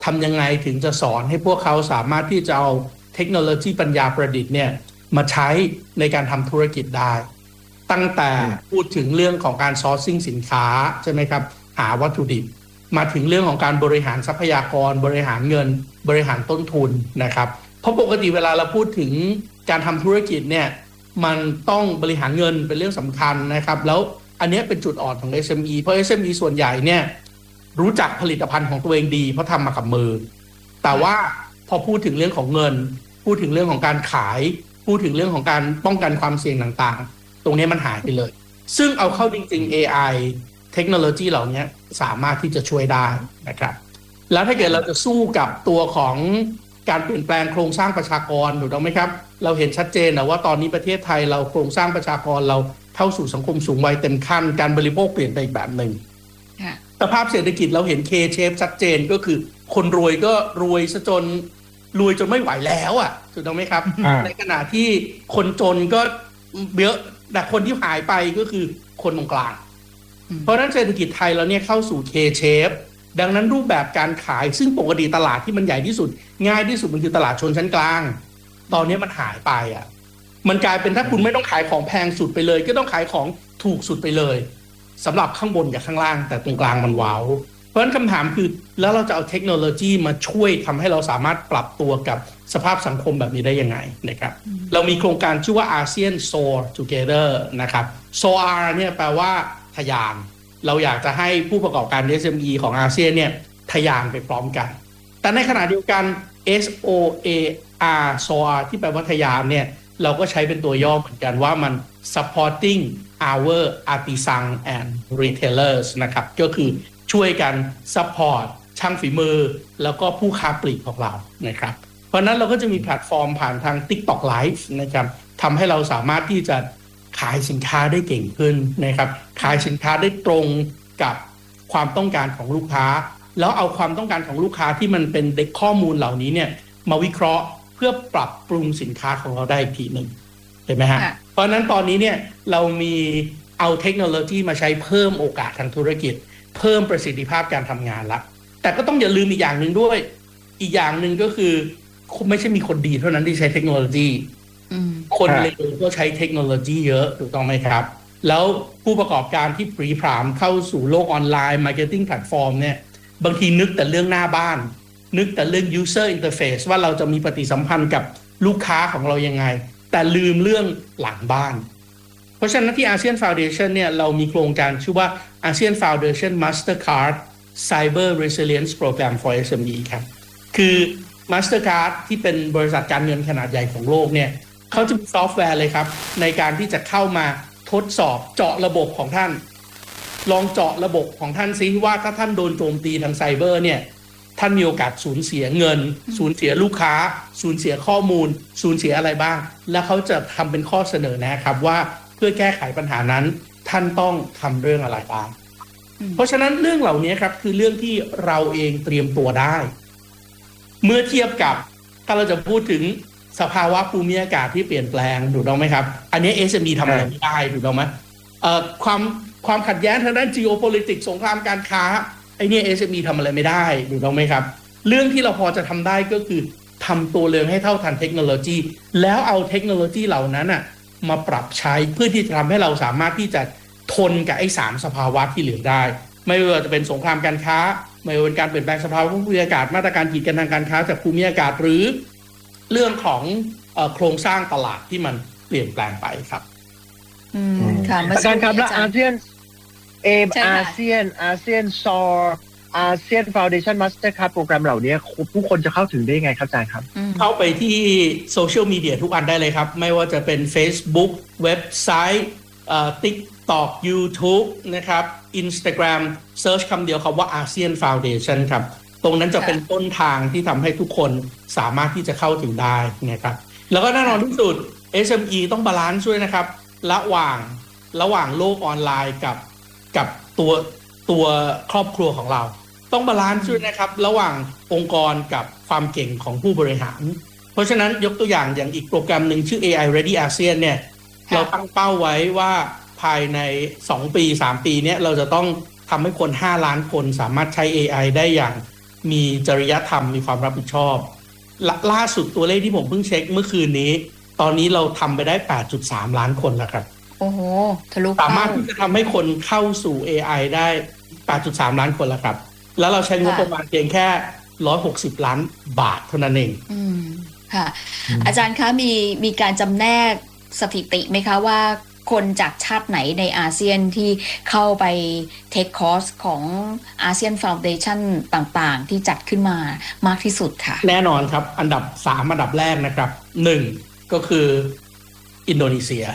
ทำยังไงถึงจะสอนให้พวกเขาสามารถที่จะเอาเทคโนโลยีปัญญาประดิษฐ์เนี่ยมาใช้ในการทำธุรกิจได้ตั้งแต่พูดถึงเรื่องของการซอร์ซิ่งสินค้าใช่ไหมครับหาวัตถุดิบมาถึงเรื่องของการบริหารทรัพยากรบริหารเงินบริหารต้นทุนนะครับเพราะปกติเวลาเราพูดถึงการทำธุรกิจเนี่ยมันต้องบริหารเงินเป็นเรื่องสำคัญนะครับแล้วอันนี้เป็นจุดอ่อนของ SME เพราะ SME ส่วนใหญ่เนี่ยรู้จักผลิตภัณฑ์ของตัวเองดีเพราะทำมากับมือแต่ว่าพอพูดถึงเรื่องของเงินพูดถึงเรื่องของการขายพูดถึงเรื่องของการป้องกันความเสี่ยงต่างๆตรงนี้มันหายไปเลยซึ่งเอาเข้าจริงๆ AI เทคโนโลยีเหล่านี้สามารถที่จะช่วยได้นะครับแล้วถ้าเกิดเราจะสู้กับตัวของการเปลี่ยนแปลงโครงสร้างประชากรถูกต้องไหมครับเราเห็นชัดเจนนะว่าตอนนี้ประเทศไทยเราโครงสร้างประชากรเราเข้าสู่สังคมสูงวัยเต็มขั้นการบริโภคเปลี่ยนไปอีกแบบหนึ่งสภาพเศรษฐกิจเราเห็น K-shape ชัดเจนก็คือคนรวยก็รวยซะจนรวยจนไม่ไหวแล้วอ่ะถูกต้องไหมครับในขณะที่คนจนก็เยอะแต่คนที่หายไปก็คือคนตรงกลางเพราะฉะนั้นเศรษฐกิจไทยเราเนี่ยเข้าสู่ K-shape ดังนั้นรูปแบบการขายซึ่งปกติตลาดที่มันใหญ่ที่สุดง่ายที่สุดมันคือตลาดชนชั้นกลางตอนนี้มันหายไปอ่ะมันกลายเป็นถ้าคุณไม่ต้องขายของแพงสุดไปเลยก็ต้องขายของถูกสุดไปเลยสำหรับข้างบนกับข้างล่างแต่ตรงกลางมันว้าวเพราะฉะนั้นคำถามคือแล้วเราจะเอาเทคโนโลยีมาช่วยทำให้เราสามารถปรับตัวกับสภาพสังคมแบบนี้ได้ยังไงนะครับเรามีโครงการชื่อว่า ASEAN Soar Together นะครับ Soar เนี่ยแปลว่าทะยานเราอยากจะให้ผู้ประกอบการ SME ของอาเซียนเนี่ยทะยานไปพร้อมกันแต่ในขณะเดียวกัน SOAR Soar ที่แปลว่าทะยานเนี่ยเราก็ใช้เป็นตัวย่อเหมือนกันว่ามัน supporting our artisan and retailers นะครับก็คือช่วยกัน support ช่างฝีมือแล้วก็ผู้ค้าปลีกของเรานะครับเพราะนั้นเราก็จะมีแพลตฟอร์มผ่านทาง TikTok Live นะครับทำให้เราสามารถที่จะขายสินค้าได้เก่งขึ้นนะครับขายสินค้าได้ตรงกับความต้องการของลูกค้าแล้วเอาความต้องการของลูกค้าที่มันเป็นเด็กข้อมูลเหล่านี้เนี่ยมาวิเคราะห์เพื่อปรับปรุงสินค้าของเราได้อีกทีหนึ่งเห็นไหมฮะเพราะนั้นตอนนี้เนี่ยเรามีเอาเทคโนโลยีมาใช้เพิ่มโอกาสทางธุรกิจเพิ่มประสิทธิภาพการทำงานละแต่ก็ต้องอย่าลืมอีกอย่างหนึ่งด้วยอีกอย่างหนึ่งก็คือไม่ใช่มีคนดีเท่านั้นที่ใช้เทคโนโลยีคนเลวก็ใช้เทคโนโลยีเยอะถูกต้องไหมครับแล้วผู้ประกอบการที่ปรีพรามเข้าสู่โลกออนไลน์มาร์เก็ตติ้งแพลตฟอร์มเนี่ยบางทีนึกแต่เรื่องหน้าบ้านนึกแต่เรื่อง user interface ว่าเราจะมีปฏิสัมพันธ์กับลูกค้าของเรายังไงแต่ลืมเรื่องหลังบ้านเพราะฉะนั้นที่ ASEAN Foundation เนี่ยเรามีโครงการชื่อว่า ASEAN Foundation Mastercard Cyber Resilience Program for SME ครับคือ Mastercard ที่เป็นบริษัทการเงินขนาดใหญ่ของโลกเนี่ยเขาจะมีซอฟต์แวร์เลยครับในการที่จะเข้ามาทดสอบเจาะระบบของท่านลองเจาะระบบของท่านซิว่าถ้าท่านโดนโจมตีทางไซเบอร์เนี่ยท่านมีโอกาสสูญเสียเงินสูญเสียลูกค้าสูญเสียข้อมูลสูญเสียอะไรบ้างแล้วเขาจะทำเป็นข้อเสนอนะครับว่าเพื่อแก้ไขปัญหานั้นท่านต้องทำเรื่องอะไรบ้างเพราะฉะนั้นเรื่องเหล่านี้ครับคือเรื่องที่เราเองเตรียมตัวได้เมื่อเทียบกับถ้าเราจะพูดถึงสภาวะภูมิอากาศที่เปลี่ยนแปลงถูกต้องไหมครับอันนี้ SME ทำอะไรไม่ได้ถูกต้องไหมความขัดแย้งทางด้าน geopolitics สงครามการค้าไอ้นี่ SME ทำอะไรไม่ได้ถูกต้องไหมครับเรื่องที่เราพอจะทำได้ก็คือทำตัวเรืองให้เท่าทันเทคโนโลยีแล้วเอาเทคโนโลยีเหล่านั้นมาปรับใช้เพื่อที่จะทำให้เราสามารถที่จะทนกับไอ้3สภาวะที่เหลือได้ไม่ว่าจะเป็นสงครามการค้าไม่ว่าเป็นการเปลี่ยนแปลงสภาวะภูมิอากาศมาตรการกีดกันทางการค้าจากภูมิอากาศหรือเรื่องของโครงสร้างตลาดที่มันเปลี่ยนแปลงไปครับค่ะอาจารย์ครับแล้วอาเซียนซอร์อาเซียนฟาวเดชั่นมาสเตอร์การ์ดโปรแกรมเหล่านี้ผู้คนจะเข้าถึงได้ยังไงครับอาจารย์ครับเข้าไปที่โซเชียลมีเดียทุกอันได้เลยครับไม่ว่าจะเป็น Facebook เว็บไซต์ TikTok YouTube นะครับ Instagram เซิร์ชคำเดียวคำว่า ASEAN Foundation ครับตรงนั้นจะเป็นต้นทางที่ทำให้ทุกคนสามารถที่จะเข้าถึงได้นะครับแล้วก็แน่นอนที่สุด SME ต้องบาลานซ์ด้วยนะครับระหว่างโลกออนไลน์กับตัวครอบครัวของเราต้องบาลานซ์ด้วยนะครับระหว่างองค์กรกับความเก่งของผู้บริหารเพราะฉะนั้นยกตัวอย่างอีกโปรแกรมหนึ่งชื่อ AI Ready ASEAN เนี่ยเราตั้งเป้าไว้ว่าภายใน2 ปี 3 ปีเนี่ยเราจะต้องทำให้คน5 ล้านคนสามารถใช้ AI ได้อย่างมีจริยธรรมมีความรับผิดชอบล่าสุดตัวเลขที่ผมเพิ่งเช็คเมื่อคืนนี้ตอนนี้เราทำไปได้ 8.3 ล้านคนแล้วครับโอ้โหทะลุสามารถที่จะทำให้คนเข้าสู่ AI ได้ 8.3 ล้านคนแล้วครับแล้วเราใช้งบประมาณเพียงแค่160 ล้านบาทเท่านั้นเองค่ะอาจารย์คะมีการจำแนกสถิติไหมคะว่าคนจากชาติไหนในอาเซียนที่เข้าไปเทคคอร์สของอาเซียนฟาวเดชั่นต่างๆที่จัดขึ้นมามากที่สุดค่ะแน่นอนครับอันดับ3อันดับแรกนะครับ1ก็คืออินโดนีเซีย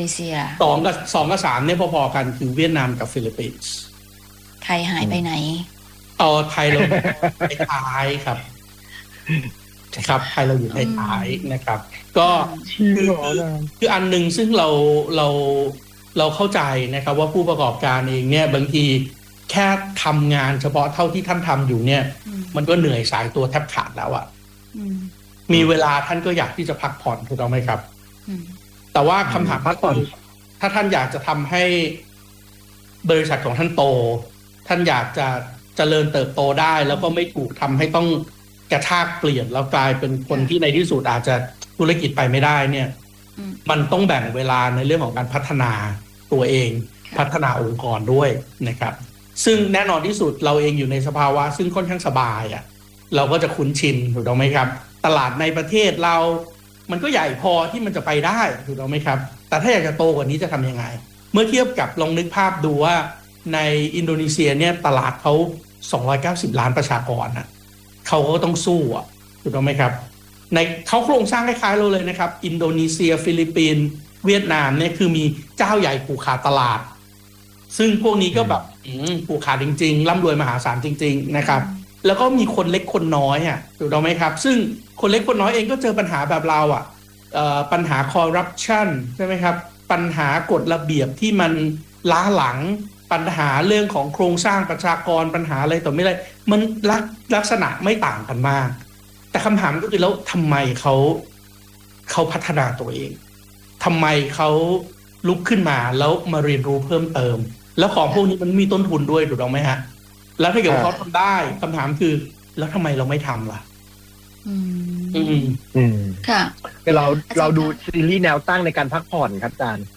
2กับ3เนี่ยพอๆกันคือเวียดนามกับฟิลิปปินส์ไทยหายไปไหนไทยเราท้ายครับครับไทยเราอยู่ท้ายนะครับก็คืออันหนึ่งซึ่งเราเข้าใจนะครับว่าผู้ประกอบการเองเนี่ยบางทีแค่ทำงานเฉพาะเท่าที่ท่านทำอยู่เนี่ยมันก็เหนื่อยสายตัวแทบขาดแล้วอ่ะมีเวลาท่านก็อยากที่จะพักผ่อนถูกต้องไหมครับแต่ว่าคำถามพักผ่อนถ้าท่านอยากจะทำให้บริษัทของท่านโตท่านอยากจะเจริญเติบโตได้แล้วก็ไม่ถูกทำให้ต้องกระชากเปลี่ยนแล้วกลายเป็นคนที่ในที่สุดอาจจะธุรกิจไปไม่ได้เนี่ยมันต้องแบ่งเวลาในเรื่องของการพัฒนาตัวเองพัฒนาองค์กรด้วยนะครับซึ่งแน่นอนที่สุดเราเองอยู่ในสภาวะซึ่งค่อนข้างสบายอ่ะเราก็จะคุ้นชินถูกต้องไหมครับตลาดในประเทศเรามันก็ใหญ่พอที่มันจะไปได้ถูกต้องไหมครับแต่ถ้าอยากจะโตกว่านี้จะทำยังไงเมื่อเทียบกับลองนึกภาพดูว่าในอินโดนีเซียเนี่ยตลาดเขา290 ล้านประชากรนะเขาก็ต้องสู้อ่ะถูกต้องไหมครับในเขาโครงสร้างคล้ายๆเราเลยนะครับอินโดนีเซียฟิลิปปินส์เวียดนามเนี่ยคือมีเจ้าใหญ่ผูกขาดตลาดซึ่งพวกนี้ก็แบบผูกขาดจริงๆร่ำรวยมหาศาลจริงๆนะครับแล้วก็มีคนเล็กคนน้อยอ่ะถูกต้องไหมครับซึ่งคนเล็กคนน้อยเองก็เจอปัญหาแบบเราอ่ะปัญหาคอร์รัปชันใช่ไหมครับปัญหากฎระเบียบที่มันล้าหลังปัญหาเรื่องของโครงสร้างประชากรปัญหาอะไรต่อไม่อะไรมันลักษณะไม่ต่างกันมากแต่คำถามก็คือแล้วทำไมเขาพัฒนาตัวเองทำไมเขาลุกขึ้นมาแล้วมาเรียนรู้เพิ่มเติมแล้วของพวกนี้มันมีต้นทุนด้วยถูกต้องไหมฮะแล้วถ้าเกิดเขาทำได้คำถามคือแล้วทำไมเราไม่ทำล่ะค่ะเราดูซีรีส์แนวตั้งในการพักผ่อนครับอาจารย์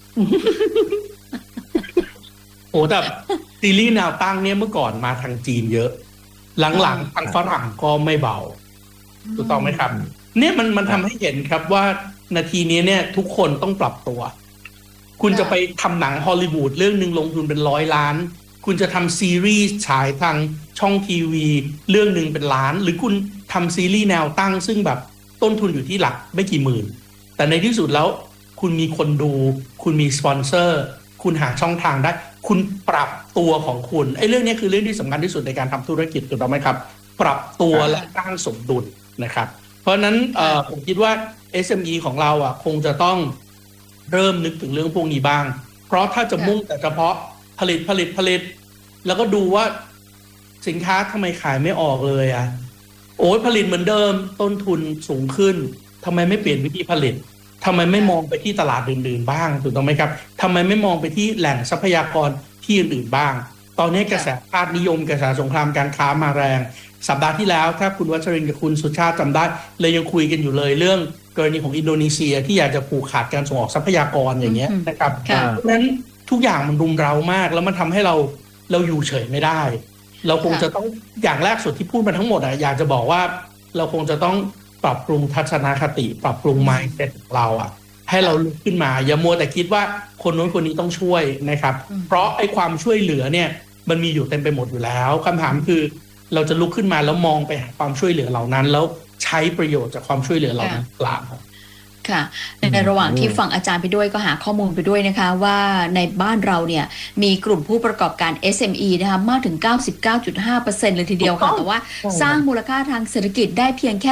โอ้แต่ซีรีส์แนวตั้งเนี่ยเมื่อก่อนมาทางจีนเยอะหลังๆทางฝรั่งก็ไม่เบาถูกต้องไหมครับเนี่ยมันทำให้เห็นครับว่านาทีนี้เนี่ยทุกคนต้องปรับตัวคุณจะไปทำหนังฮอลลีวูดเรื่องนึงลงทุนเป็น100 ล้านคุณจะทำซีรีส์ฉายทางช่องทีวีเรื่องนึงเป็นล้านหรือคุณทำซีรีส์แนวตั้งซึ่งแบบต้นทุนอยู่ที่หลักไม่กี่หมื่นแต่ในที่สุดแล้วคุณมีคนดูคุณมีสปอนเซอร์คุณหาช่องทางได้คุณปรับตัวของคุณไอ้เรื่องนี้คือเรื่องที่สำคัญที่สุดในการทำธุรกิจถูกต้องไหมครับปรับตัวและสร้างสมดุลนะครับเพราะนั้นผมคิดว่า SME ของเราอ่ะคงจะต้องเริ่มนึกถึงเรื่องพวกนี้บ้างเพราะถ้าจะมุ่งแต่เฉพาะผลิตแล้วก็ดูว่าสินค้าทำไมขายไม่ออกเลยอ่ะโอ้ยผลิตเหมือนเดิมต้นทุนสูงขึ้นทำไมไม่เปลี่ยนวิธีผลิตทำไมไม่มองไปที่ตลาดอื่นๆบ้างถูกต้องไหมครับทำไมไม่มองไปที่แหล่งทรัพยากรที่อื่นๆบ้างตอนนี้กระแสชาตินิยมกระแสสงครามการค้ามาแรงสัปดาห์ที่แล้วถ้าคุณวัชรินทร์กับคุณสุชาติจำได้เลยยังคุยกันอยู่เลยเรื่องกรณีของอินโดนีเซียที่อยากจะผูกขาดการส่งออกทรัพยากรอย่างเงี้ยนะครับเพราะฉะนั้นทุกอย่างมันรุมเร้ามากแล้วมันทำให้เราอยู่เฉยไม่ได้เราคงจะต้องอย่างแรกสุดที่พูดมาทั้งหมดอ่ะอยากจะบอกว่าเราคงจะต้องปรับปรุงทัศนคติปรับปรุง mindset ของเราอ่ะให้เราลุกขึ้นมาอย่ามัวแต่คิดว่าคนนู้นคนนี้ต้องช่วยนะครับเพราะไอ้ความช่วยเหลือเนี่ยมันมีอยู่เต็มไปหมดอยู่แล้วคำถามคือเราจะลุกขึ้นมาแล้วมองไปหาความช่วยเหลือเหล่านั้นแล้วใช้ประโยชน์จากความช่วยเหลือเหล่านั้นหรือเปล่าค่ะในระหว่างที่ฟังอาจารย์ไปด้วยก็หาข้อมูลไปด้วยนะคะว่าในบ้านเราเนี่ยมีกลุ่มผู้ประกอบการ SME นะคะมากถึง 99.5% เลยทีเดียวค่ะแต่ว่าสร้างมูลค่าทางเศรษฐกิจได้เพียงแค่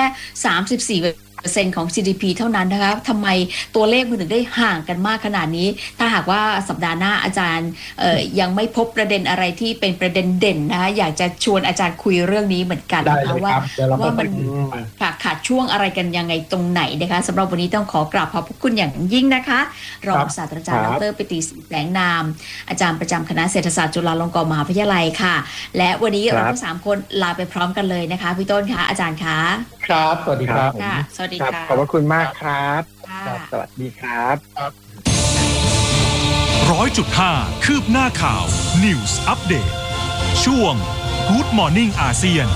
34% ของ GDP เท่านั้นนะคะทำไมตัวเลขมันถึงได้ห่างกันมากขนาดนี้ถ้าหากว่าสัปดาห์หน้าอาจารย์ยังไม่พบประเด็นอะไรที่เป็นประเด็นเด่นนะคะอยากจะชวนอาจารย์คุยเรื่องนี้เหมือนกันนะคะว่ามันขาดช่วงอะไรกันยังไงตรงไหนนะคะสำหรับวันนี้ต้องขอกราบขอบพระคุณอย่างยิ่งนะคะรองศาสตราจารย์ดร.ปิติศรีแสงนามอาจารย์ประจำคณะเศรษฐศาสตร์จุฬาลงกรณ์มหาวิทยาลัยค่ะและวันนี้เราทั้ง3คนลาไปพร้อมกันเลยนะคะพี่ต้นคะอาจารย์คะครับสวัสดีครับค่ะสวัสดีค่ะขอบพระคุณมากครับสวัสดีครับ 100.5 คืบหน้าข่าว News Update ช่วง Good Morning อาเซียน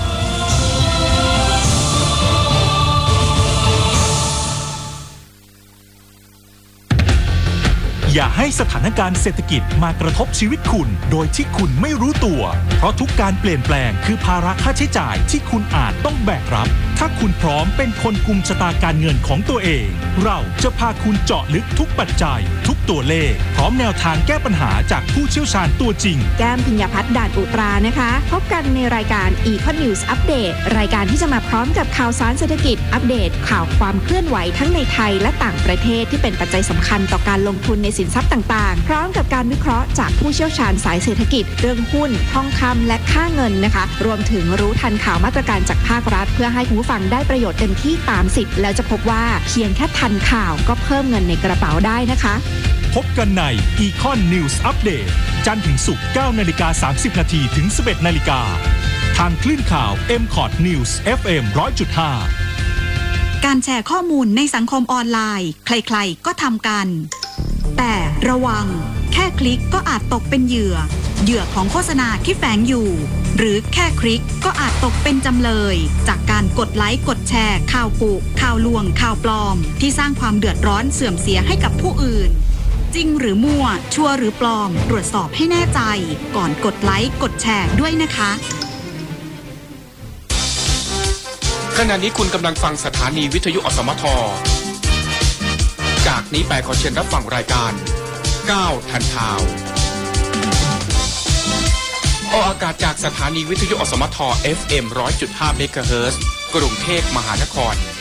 อย่าให้สถานการณ์เศรษฐกิจมากระทบชีวิตคุณโดยที่คุณไม่รู้ตัวเพราะทุกการเปลี่ยนแปลงคือภาระค่าใช้จ่ายที่คุณอาจต้องแบกรับถ้าคุณพร้อมเป็นคนกุมชะตาการเงินของตัวเองเราจะพาคุณเจาะลึกทุกปัจจัยทุกตัวเลขพร้อมแนวทางแก้ปัญหาจากผู้เชี่ยวชาญตัวจริงแก้มพิญญพัฒน์ด่านอุตรานะคะพบกันในรายการ Econ News Update รายการที่จะมาพร้อมกับข่าวสารเศรษฐกิจอัปเดตข่าวความเคลื่อนไหวทั้งในไทยและต่างประเทศที่เป็นปัจจัยสำคัญต่อการลงทุนในสินทรัพย์ต่างๆพร้อมกับการวิเคราะห์จากผู้เชี่ยวชาญสายเศรษฐกิจเรื่องหุ้นทองคำและค่าเงินนะคะรวมถึงรู้ทันข่าวมาตรการจากภาครัฐเพื่อให้คุณผู้ฟังได้ประโยชน์เต็มที่ตามสิทธิ์แล้วจะพบว่าเพียงแค่ทันข่าวก็เพิ่มเงินในกระเป๋าได้นะคะพบกันใน Econ News Update จันทร์ถึงศุกร์ 9:30 น. ถึง 11:00 น. ทางคลื่นข่าว MCOT News FM 100.5 การแชร์ข้อมูลในสังคมออนไลน์ใครๆก็ทำกันแต่ระวังแค่คลิกก็อาจตกเป็นเหยื่อของโฆษณาที่แฝงอยู่หรือแค่คลิกก็อาจตกเป็นจำเลยจากการกดไลค์กดแชร์ข่าวกุข่าวลวงข่าวปลอมที่สร้างความเดือดร้อนเสื่อมเสียให้กับผู้อื่นจริงหรือมั่วชัวร์หรือปลอมตรวจสอบให้แน่ใจก่อนกดไลค์กดแชร์ด้วยนะคะขณะนี้คุณกำลังฟังสถานีวิทยุอสมทจากนี้ไปขอเชิญรับฟังรายการ9ทันข่าวออกอากาศจากสถานีวิทยุอสมท FM 100.5 เมกะเฮิรตซ์กรุงเทพมหานคร